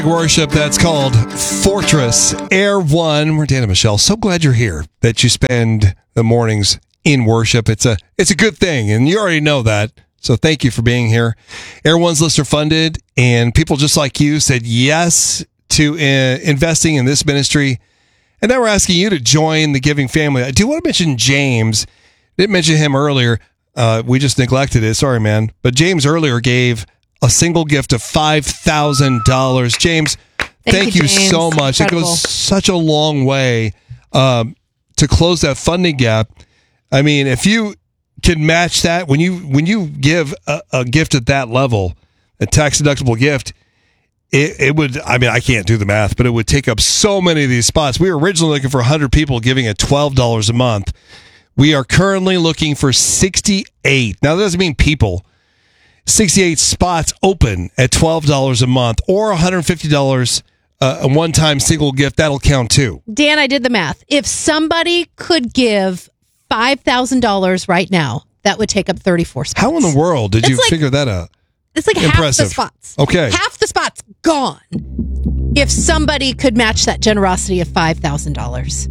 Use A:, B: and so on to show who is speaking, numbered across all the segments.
A: Worship, that's called Fortress. Air One. We're Dan and Michelle. So glad you're here, that you spend the mornings in worship. It's a good thing, and you already know that. So thank you for being here. Air One's listener funded, and people just like you said yes to investing in this ministry. And now we're asking you to join the giving family. I do want to mention James. Didn't mention him earlier. We just neglected it. Sorry, man. But James earlier gave a single gift of $5,000. James, thank you
B: James.
A: so much.
B: Incredible.
A: It goes such a long way to close that funding gap. I mean, if you can match that, when you give a gift at that level, a tax-deductible gift, it would, I mean, I can't do the math, but it would take up so many of these spots. We were originally looking for 100 people giving at $12 a month. We are currently looking for 68. Now, that doesn't mean people. 68 spots open at $12 a month, or $150 a one-time single gift. That'll count too.
B: Dan, I did the math. If somebody could give $5,000 right now, that would take up 34 spots.
A: How in the world did you figure that out?
B: It's like
A: Impressive.
B: half the spots.
A: Okay.
B: Half the spots gone. If somebody could match that generosity of $5,000.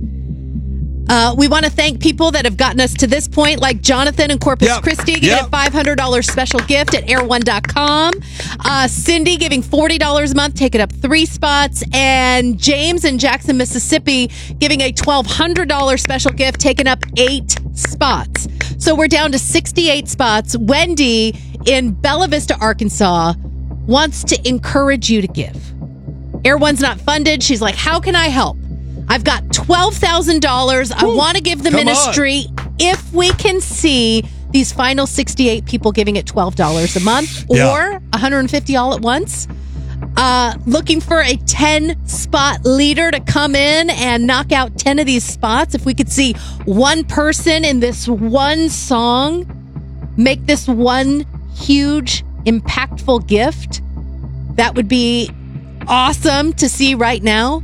B: We want to thank people that have gotten us to this point, like Jonathan in Corpus Christi giving a $500 special gift at air1.com. Cindy giving $40 a month, taking up 3 spots. And James in Jackson, Mississippi giving a $1,200 special gift, taking up 8 spots. So we're down to 68 spots. Wendy in Bella Vista, Arkansas wants to encourage you to give. Air One's not funded. She's like, how can I help? I've got $12,000. I want to give the ministry. If we can see these final 68 people giving it $12 a month or $150 all at once, looking for a 10-spot leader to come in and knock out 10 of these spots. If we could see one person in this one song make this one huge, impactful gift, that would be awesome to see right now.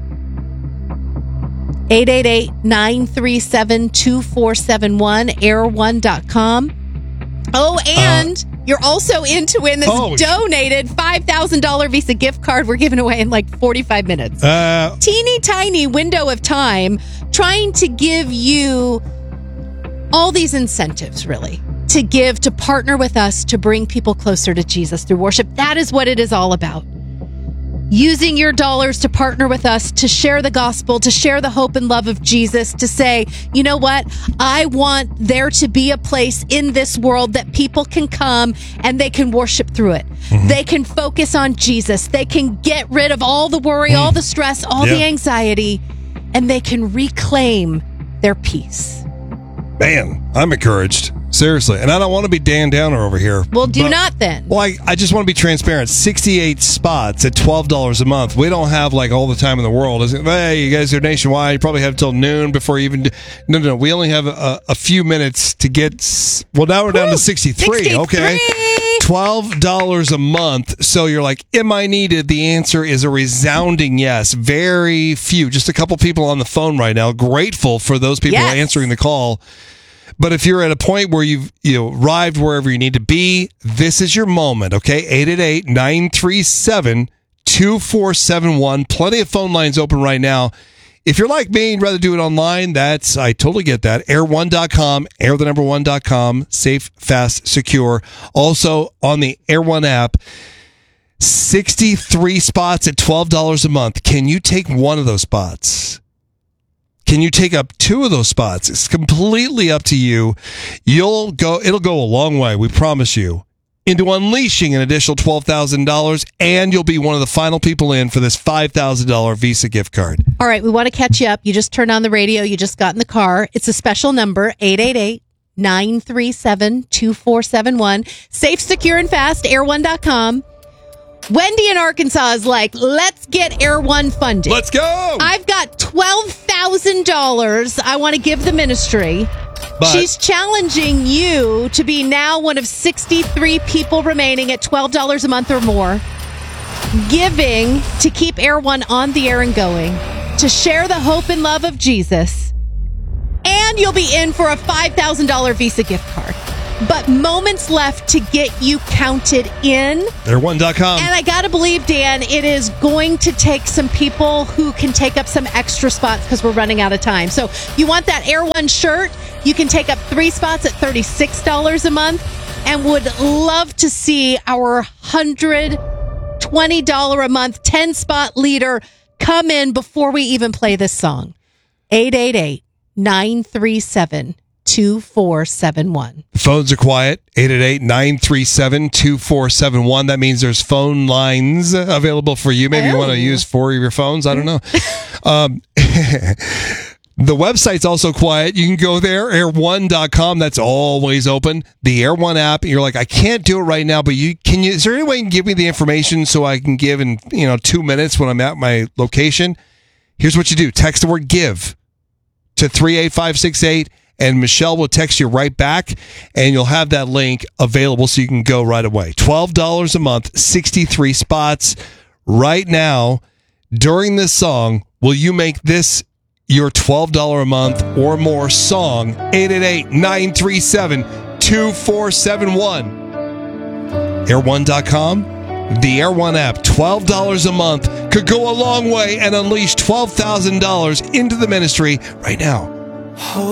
B: 888-937-2471, air1.com. Oh, and you're also in to win this donated $5,000 Visa gift card we're giving away in like 45 minutes. Teeny tiny window of time, trying to give you all these incentives, really, to give, to partner with us, to bring people closer to Jesus through worship. That is what it is all about. Using your dollars to partner with us, to share the gospel, to share the hope and love of Jesus, to say, you know what? I want there to be a place in this world that people can come and they can worship through it. Mm-hmm. They can focus on Jesus. They can get rid of all the worry, all the stress, all the anxiety, and they can reclaim their peace.
A: Man, I'm encouraged. Seriously. And I don't want to be Dan Downer over here.
B: Well, do not then.
A: Well, I just want to be transparent. 68 spots at $12 a month. We don't have like all the time in the world. Hey, you guys are nationwide. You probably have till noon before you even... No. We only have a few minutes to get... Well, now we're down to 63. Okay. $12 a month. So you're like, am I needed? The answer is a resounding yes. Very few. Just a couple people on the phone right now. Grateful for those people answering the call. But if you're at a point where you've arrived wherever you need to be, this is your moment, okay? 888-937-2471. Plenty of phone lines open right now. If you're like me and rather do it online, I totally get that. Air1.com, air1.com, safe, fast, secure. Also on the Air One app, 63 spots at $12 a month. Can you take one of those spots? Can you take up 2 of those spots? It's completely up to you. It'll go a long way, we promise you, into unleashing an additional $12,000, and you'll be one of the final people in for this $5,000 Visa gift card.
B: All right, we want to catch you up. You just turned on the radio. You just got in the car. It's a special number, 888-937-2471. Safe, secure, and fast, air1.com. Wendy in Arkansas is like, let's get Air One funded.
A: Let's go.
B: I've got $12,000 I want to give the ministry. But she's challenging you to be now one of 63 people remaining at $12 a month or more, giving to keep Air One on the air and going, to share the hope and love of Jesus, and you'll be in for a $5,000 Visa gift card. but moments left to get you counted in.
A: Air1.com.
B: And I got to believe, Dan, it is going to take some people who can take up some extra spots because we're running out of time. So you want that Air One shirt? You can take up 3 spots at $36 a month, and would love to see our $120 a month 10-spot leader come in before we even play this song. 888-937-2471.
A: The phones are quiet. 888-937-2471. That means there's phone lines available for you. Maybe you want to use 4 of your phones. I don't know. The website's also quiet. You can go there, air1.com. That's always open. The Air One app. You're like, I can't do it right now, but is there any way you can give me the information so I can give in 2 minutes when I'm at my location? Here's what you do. Text the word give to 38568, and Michelle will text you right back, and you'll have that link available so you can go right away. $12 a month, 63 spots. Right now, during this song, will you make this your $12 a month or more song? 888-937-2471. Air1.com. The Air One app, $12 a month, could go a long way and unleash $12,000 into the ministry right now.